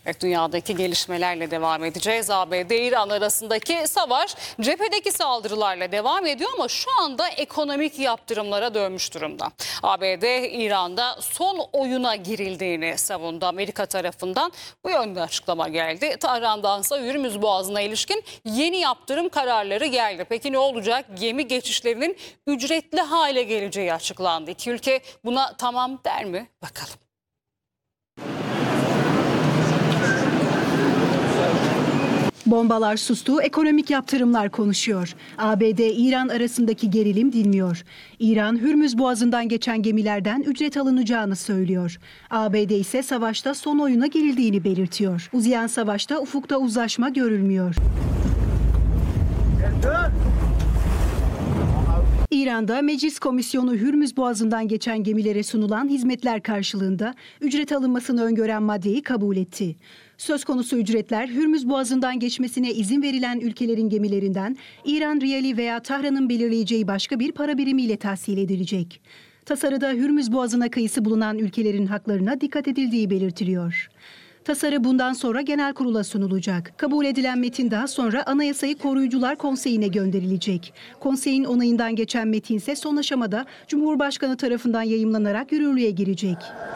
Evet, dünyadaki gelişmelerle devam edeceğiz. ABD-İran arasındaki savaş cephedeki saldırılarla devam ediyor ama şu anda ekonomik yaptırımlara dönmüş durumda. ABD, İran'da son oyuna girildiğini savundu. Amerika tarafından bu yönde açıklama geldi. Tahran'dansa Hürmüz Boğazı'na ilişkin yeni yaptırım kararları geldi. Peki ne olacak? Gemi geçişlerinin ücretli hale geleceği açıklandı. İki ülke buna tamam der mi? Bakalım. Bombalar sustu, ekonomik yaptırımlar konuşuyor. ABD-İran arasındaki gerilim dinmiyor. İran, Hürmüz Boğazı'ndan geçen gemilerden ücret alınacağını söylüyor. ABD ise savaşta son oyuna girildiğini belirtiyor. Uzayan savaşta ufukta uzlaşma görülmüyor. İran'da Meclis Komisyonu Hürmüz Boğazı'ndan geçen gemilere sunulan hizmetler karşılığında ücret alınmasını öngören maddeyi kabul etti. Söz konusu ücretler Hürmüz Boğazı'ndan geçmesine izin verilen ülkelerin gemilerinden İran riyali veya Tahran'ın belirleyeceği başka bir para birimiyle tahsil edilecek. Tasarıda Hürmüz Boğazı'na kıyısı bulunan ülkelerin haklarına dikkat edildiği belirtiliyor. Tasarı bundan sonra genel kurula sunulacak. Kabul edilen metin daha sonra Anayasayı Koruyucular Konseyi'ne gönderilecek. Konseyin onayından geçen metin ise son aşamada Cumhurbaşkanı tarafından yayımlanarak yürürlüğe girecek.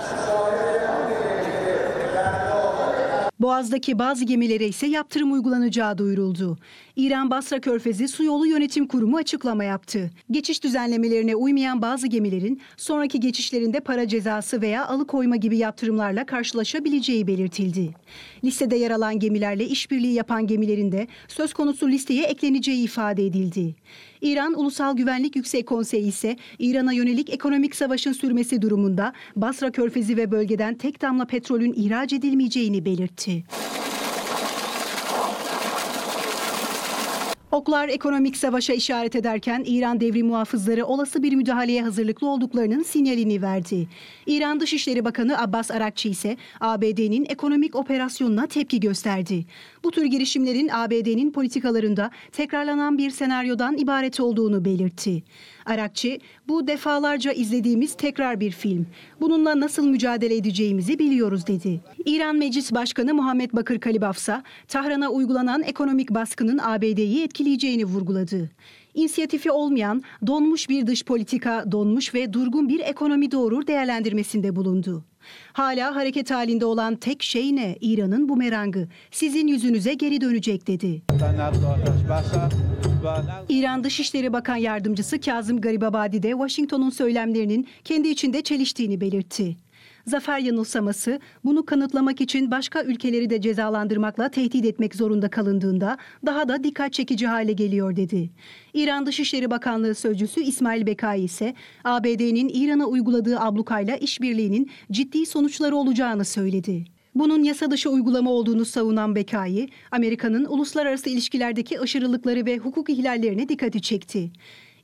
Boğaz'daki bazı gemilere ise yaptırım uygulanacağı duyuruldu. İran Basra Körfezi Su Yolu Yönetim Kurumu açıklama yaptı. Geçiş düzenlemelerine uymayan bazı gemilerin sonraki geçişlerinde para cezası veya alıkoyma gibi yaptırımlarla karşılaşabileceği belirtildi. Listede yer alan gemilerle işbirliği yapan gemilerin de söz konusu listeye ekleneceği ifade edildi. İran Ulusal Güvenlik Yüksek Konseyi ise İran'a yönelik ekonomik savaşın sürmesi durumunda Basra Körfezi ve bölgeden tek damla petrolün ihraç edilmeyeceğini belirtti. Oklar ekonomik savaşa işaret ederken İran devrim muhafızları olası bir müdahaleye hazırlıklı olduklarının sinyalini verdi. İran Dışişleri Bakanı Abbas Arakçı ise ABD'nin ekonomik operasyonuna tepki gösterdi. Bu tür girişimlerin ABD'nin politikalarında tekrarlanan bir senaryodan ibaret olduğunu belirtti. Arakçı, bu defalarca izlediğimiz tekrar bir film. Bununla nasıl mücadele edeceğimizi biliyoruz dedi. İran Meclis Başkanı Muhammed Bakır Kalibaf ise Tahran'a uygulanan ekonomik baskının ABD'yi etkileyeceğini vurguladı. İnisiyatifi olmayan, donmuş bir dış politika, donmuş ve durgun bir ekonomi doğurur değerlendirmesinde bulundu. Hala hareket halinde olan tek şey ne? İran'ın bumerangı. Sizin yüzünüze geri dönecek dedi. İran Dışişleri Bakan Yardımcısı Kazım Garibabadi de Washington'un söylemlerinin kendi içinde çeliştiğini belirtti. Zafer yanılsaması, bunu kanıtlamak için başka ülkeleri de cezalandırmakla tehdit etmek zorunda kalındığında daha da dikkat çekici hale geliyor dedi. İran Dışişleri Bakanlığı Sözcüsü İsmail Bekai ise ABD'nin İran'a uyguladığı ablukayla işbirliğinin ciddi sonuçları olacağını söyledi. Bunun yasa dışı uygulama olduğunu savunan Bekai, Amerika'nın uluslararası ilişkilerdeki aşırılıkları ve hukuk ihlallerine dikkati çekti.